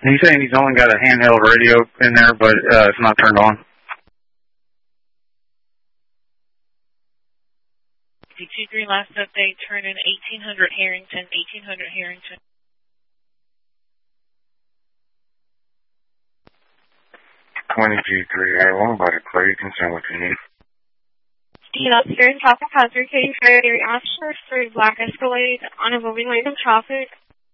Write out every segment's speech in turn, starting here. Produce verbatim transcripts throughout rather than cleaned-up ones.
He's saying he's only got a handheld radio in there, but uh, it's not turned on. two two three, last update, turn in eighteen hundred Harrington, eighteen hundred Harrington. twenty-two three, I want about a clear. You can send what you need. Steve Oscar in traffic hazard, Katie Ferry, Oscar for Black Escalade on a moving lane of traffic.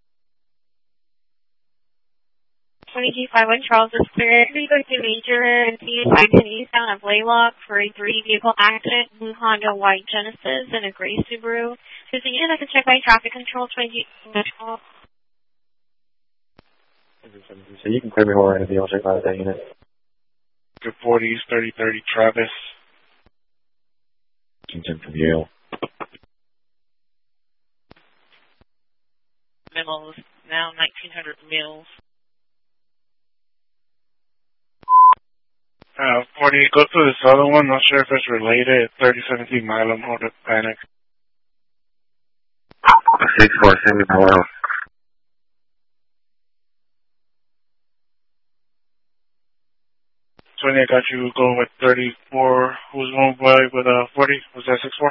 twenty-two five one Charles is clear. We go to major and see five ten eastbound of Laylock for a three vehicle accident, blue Honda, white Genesis, and a gray Subaru. There's a unit I can check by traffic control, twenty-two. So you can clear me more anything else check by that unit. Good forties, thirty thirty Travis. Kingston from Yale. Memos, now nineteen hundred Mills. Uh, forty, go to this other one, not sure if it's related, thirty seventeen Milam, or the Panic. six four, send me below. twenty, I got you going with thirty-four, who's going by with uh, forty, was that six four?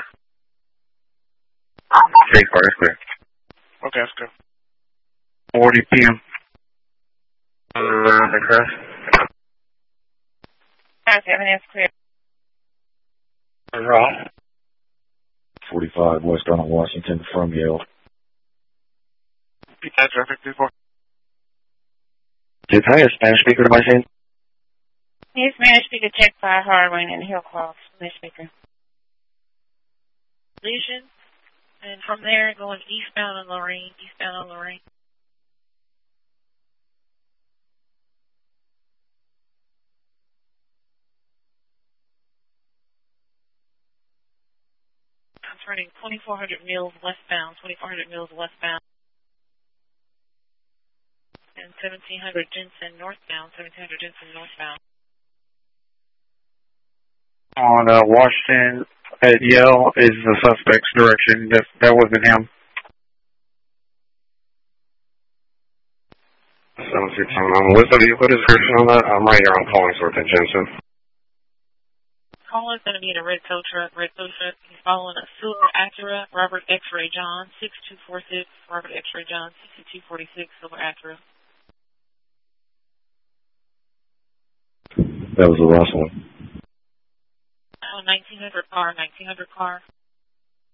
six four, that's clear. Okay, that's good. forty P M Uh, the crash. seven, that's clear. Wrong. forty-five West Arnold, Washington from Yale. Repeat that traffic, three four. Can I get a Spanish speaker to my scene? Here's Spanish speaker check by Hardwing and Hillcroft, Spanish speaker. Collision, and from there going eastbound on Lorraine, eastbound on Lorraine. I'm turning twenty-four hundred Mills westbound, twenty-four hundred Mills westbound. And seventeen hundred Jensen northbound, seventeen hundred Jensen northbound. On uh, Washington at Yale is the suspect's direction. That, that wasn't him. seven six seven, um, what's the vehicle description on that? I'm right here on Collingsworth and Jensen. Caller's going to be in a red tow truck, red tow truck. He's following a silver Acura, Robert X-Ray John, six two four six, Robert X-Ray John, sixty-two forty-six, silver Acura. That was the last one. Oh, nineteen hundred car, nineteen hundred car.